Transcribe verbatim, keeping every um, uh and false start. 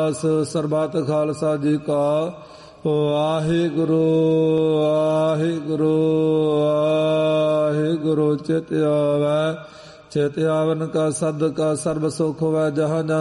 ਸਰਬੱਤ ਖਾਲਸਾ ਜੀ ਕਾ ਵਾਹਿਗੁਰੂ ਵਾਹਿਗੁਰੂ ਵਾਹਿਗੁਰੂ। ਚਿਤ ਆਵੈ ਚਿਤ ਆਵਨ ਕਾ ਸਦ ਕਾ ਸਰਬ ਸੁਖ ਹੋਵੈ ਜਹਾਂ ਜਹਾਂ